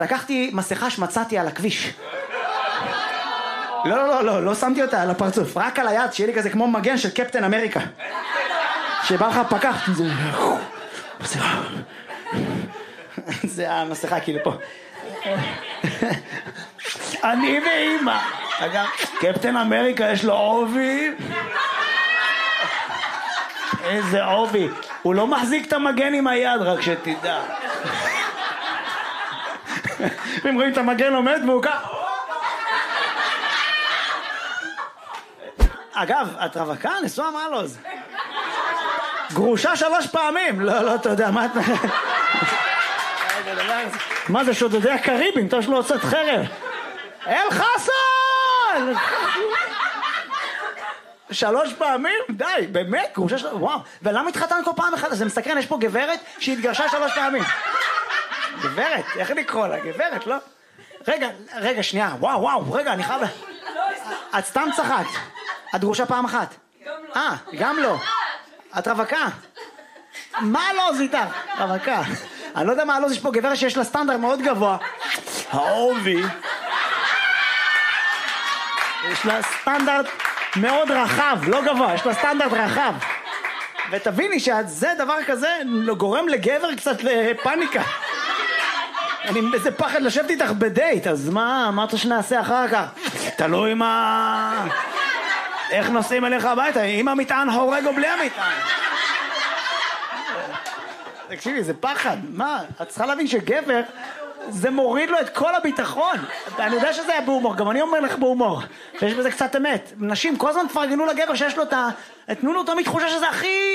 לקחתי מסכה שמצאתי על הכביש. לא שמתי אותה על הפרצוף, רק על היד, שיהיה לי כזה כמו מגן של קפטן אמריקה. שבא לך פקח, זה המסכה כאילו פה. אני ואמא. אגב, קפטן אמריקה יש לו עובי. איזה עובי. הוא לא מחזיק את המגן עם היד, רק שתדע. אם רואים את המגן עומד והוא כך. אגב, את רווקה? נשואה מעלוז. גרושה 3 פעמים. לא, אתה יודע, מה את... מה זה שודדי הקריבים? אתה שלא עושה חרב. אל חסן! 3 פעמים? די, באמת? גרושה וואו. ולמה התחתן כל פעם אחת? זה מסקרן, יש פה גברת שהתגרשה 3 פעמים. גברת? איך לקרוא לה? גברת, לא? רגע, שנייה. וואו, רגע, אני חייב... את סתם צחקת. את גרושה פעם אחת? גם לא. את רווקה? מה לא זה איתך? רווקה. אני לא יודע מה לא זה, יש פה גברת שיש לה סטנדרט מאוד גבוה. העובי. יש לה סטנדרט מאוד רחב, לא גבוה, יש לה סטנדרט רחב. ותביני שזה דבר כזה גורם לגבר קצת לפאניקה. אני איזה פחד לשבת איתך בדייט, אז מה אמרת שנעשה אחר כך? תלוי מה... איך נוסעים אליך הביתה, עם המטען הורג או בלי המטען? תקשיבי, זה פחד. מה? את צריכה להבין שגבר, זה מוריד לו את כל הביטחון. אני יודע שזה היה בהומור, גם אני אומר לך בהומור. שיש בזה קצת אמת. נשים כל הזמן תפרגנו לגבר שיש לו תנו לו תמיד תחושה שזה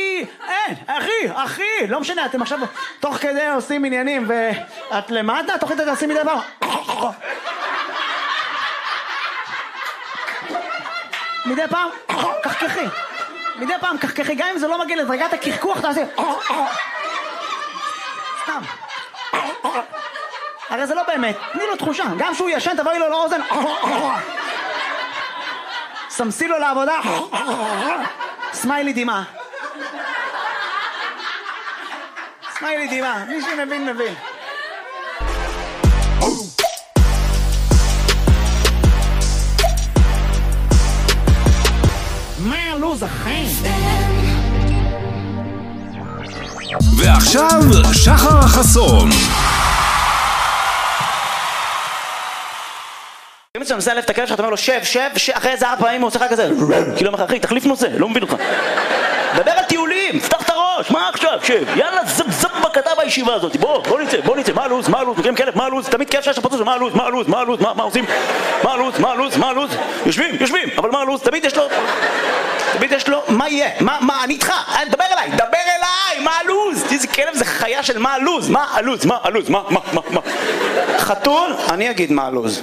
אחי, לא משנה, אתם עכשיו תוך כדי עושים עניינים, ואת למטה, תוך כדי תעשים מדי פעם. מדי פעם, קחקחי. מדי פעם, קחקחי, גם אם זה לא מגיע לדרגת הקרקוח, תעשי... סתם. הרי זה לא באמת, תני לו תחושה. גם שהוא ישן, תבואי לו לאוזן. סמסי לו לעבודה. סמיילי דימה. סמיילי דימה. מי שמבין, מבין. מה הלוז החיים? ועכשיו שחר חסון. אם אתה מנסה את הכלב שלך, אתה אומר לו שב, אחרי איזה 4 פעמים הוא עושה לך כזה כאילו אומר לך, אחי, תחליף נושא, לא מבין אותך. דבר על טיולים, פתח את הראש, מה עכשיו, שב, יאללה, זב בקטע בישיבה הזאת, בוא נצא, מה הלוז, מכירים כלב, מה הלוז, תמיד כיף שיש לפוצץ, מה הלוז, מה עושים, מה הלוז, יושבים, אבל מה הלוז, תמיד יש לו, מה יהיה, מה, אני איתך, דבר אליי, מה הלוז, איזה כלב זה חיה של מה הלוז, מה, חתול, אני אגיד מה הלוז.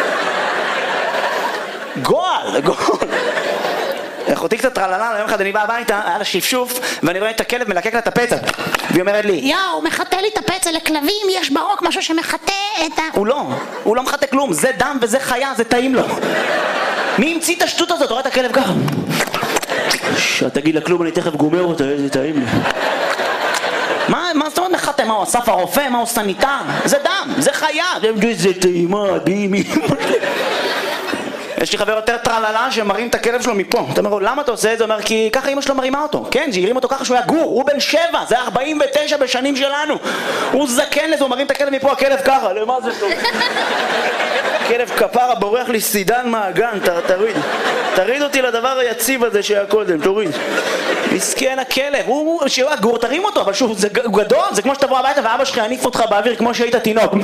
גועל. אחותי קצת טרללה, יום אחד אני בא הביתה, היה לה שפשוף, ואני רואה את הכלב מלקק לה את הפצע. והיא אומרת לי, יאו, הוא מחטא לי את הפצע, לכלבים יש ברוק משהו שמחטא את ה... הוא לא מחטא כלום, זה דם וזה חיה, זה טעים לו. מי המציא את השטות הזאת? רואה את הכלב ככה. תגיד לה כלום, אני תכף גומר אותה, איזה טעים לי. מה זאת אומרת מחטא? מה הוא אסף הרופא? מה הוא סניטר? זה דם, זה חיה. זה טעימה, דימי. יש לי חבר יותר טרללה שמרים את הכלב שלו מפה. אתה אומר לו, למה אתה עושה את זה? הוא אומר, כי ככה אמא שלו מרימה אותו. כן, שהרים אותו ככה שהוא היה גור, הוא בן 7, זה 49 בשנים שלנו. הוא זקן לזה, הוא מרים את הכלב מפה, הכלב ככה, למה זה טוב? כלב כפרה בורח לי סידן מהגן, תריד אותי לדבר היציב הזה שהיה קודם, תוריד. מסכן הכלב, שהוא היה גור, תרים אותו, אבל שוב, הוא גדול, זה כמו שתבוא הביתה ואבא שלך יניף אותך באוויר כמו שהיית תינוק.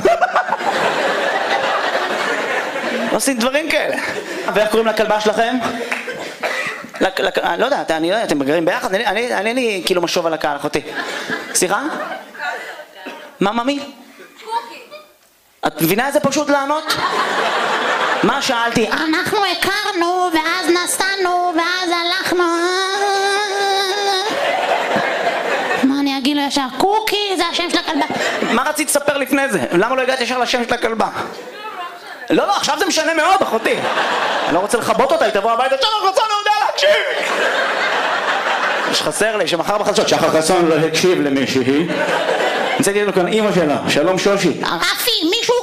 עושים דברים כאלה. ואיך קוראים לכלבה שלכם? לא יודע, אתם מגרים ביחד? אני לי כאילו משוב על הקהל, אחותי. סליחה? מה ממי? קוקי. את מבינה איזה פשוט לענות? מה שאלתי? אנחנו הכרנו, ואז נסענו, ואז הלכנו. מה אני אגיד לו ישר? קוקי, זה השם של הכלבה. מה רצית לספר לפני זה? למה לא הגעת ישר לשם של הכלבה? לא, עכשיו זה משנה מאוד, אחותי. אני לא רוצה לחבות אותה, היא תבוא הביתה, שחר חסון לא יודע להקשיב! יש חסר לי, שמחר בחדשות, שחר חסון לא הקשיב למישהי. נמצאתי לנו כאן אמא שלה, שלום שושי. רפי, מישהו